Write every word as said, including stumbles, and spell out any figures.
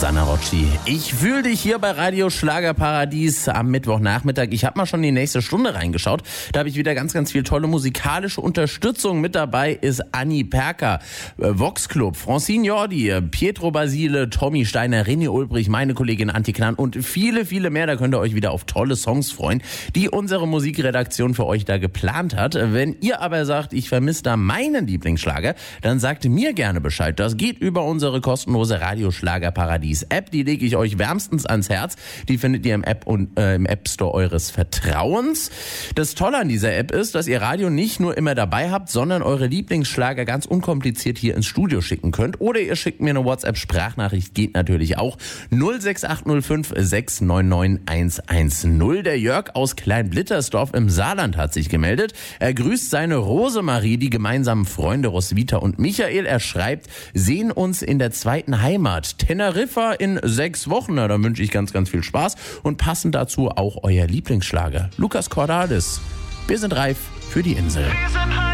Susanna Rocci. Ich fühle dich hier bei Radio Schlagerparadies am Mittwochnachmittag. Ich habe mal schon die nächste Stunde reingeschaut. Da habe ich wieder ganz, ganz viel tolle musikalische Unterstützung. Mit dabei ist Anni Perka, Vox Club, Francine Jordi, Pietro Basile, Tommy Steiner, René Ulbrich, meine Kollegin Antje Knann und viele, viele mehr. Da könnt ihr euch wieder auf tolle Songs freuen, die unsere Musikredaktion für euch da geplant hat. Wenn ihr aber sagt, ich vermisse da meinen Lieblingsschlager, dann sagt mir gerne Bescheid. Das geht über unsere kostenlose Radio Schlagerparadies App, die lege ich euch wärmstens ans Herz. Die findet ihr im App und äh, im App Store eures Vertrauens. Das Tolle an dieser App ist, dass ihr Radio nicht nur immer dabei habt, sondern eure Lieblingsschlager ganz unkompliziert hier ins Studio schicken könnt. Oder ihr schickt mir eine WhatsApp-Sprachnachricht, geht natürlich auch. null sechs acht null fünf sechs neun neun eins eins null. Der Jörg aus Kleinblittersdorf im Saarland hat sich gemeldet. Er grüßt seine Rosemarie, die gemeinsamen Freunde Roswitha und Michael. Er schreibt, sehen uns in der zweiten Heimat. Teneriffa in sechs Wochen. Na, da wünsche ich ganz, ganz viel Spaß und passend dazu auch euer Lieblingsschlager. Lukas Cordalis. Wir sind reif für die Insel.